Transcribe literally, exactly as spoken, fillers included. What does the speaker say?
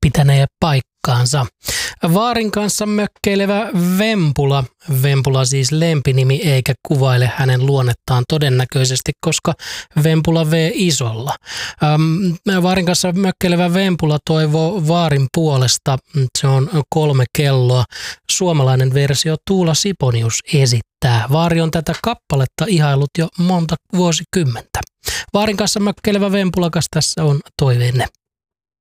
pitänee paikkaansa. Vaarin kanssa mökkeilevä Vempula. Vempula siis lempinimi eikä kuvaile hänen luonnettaan todennäköisesti, koska Vempula vee isolla. Ähm, Vaarin kanssa mökkeilevä Vempula toivoo Vaarin puolesta. Se on kolme kelloa. Suomalainen versio Tuula Siponius esittää. Vaari on tätä kappaletta ihailut jo monta vuosikymmentä. Vaarin kanssa mökkeilevä Vempulakas tässä on toiveenne.